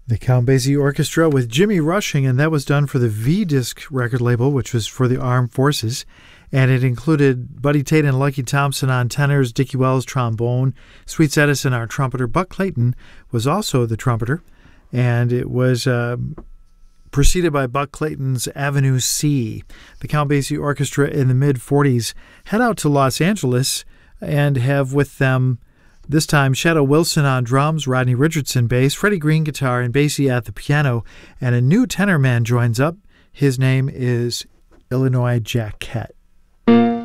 The Count Basie Orchestra with Jimmy Rushing, and that was done for the V-Disc record label, which was for the Armed Forces. And it included Buddy Tate and Lucky Thompson on tenors, Dickie Wells trombone, Sweets Edison our trumpeter. Buck Clayton was also the trumpeter, and it was preceded by Buck Clayton's Avenue C. The Count Basie Orchestra in the mid-40s head out to Los Angeles and have with them this time Shadow Wilson on drums, Rodney Richardson bass, Freddie Green guitar, and Basie at the piano, and a new tenor man joins up. His name is Illinois Jacquet.